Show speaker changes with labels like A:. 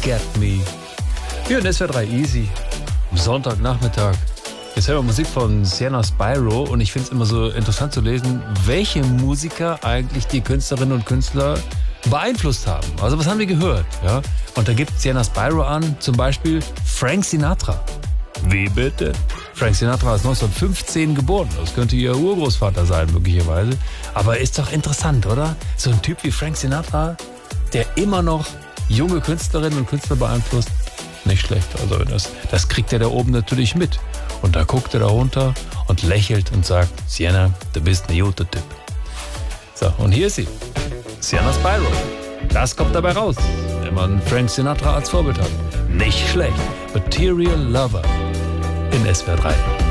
A: Get Me. Hier in SWR 3 Easy. Am Sonntagnachmittag. Jetzt hören wir Musik von Sienna Spyro und ich finde es immer so interessant zu lesen, welche Musiker eigentlich die Künstlerinnen und Künstler beeinflusst haben. Also was haben wir gehört? Ja? Und da gibt Sienna Spyro an, zum Beispiel Frank Sinatra. Wie bitte? Frank Sinatra ist 1915 geboren. Das könnte ihr Urgroßvater sein, möglicherweise. Aber ist doch interessant, oder? So ein Typ wie Frank Sinatra, der immer noch junge Künstlerinnen und Künstler beeinflusst. Nicht schlecht. Also das kriegt er da oben natürlich mit. Und da guckt er da runter und lächelt und sagt, Sienna, du bist ein guter Typ. So, und hier ist sie. Sienna Spyro. Das kommt dabei raus, wenn man Frank Sinatra als Vorbild hat. Nicht schlecht. Material Lover in SWR 3.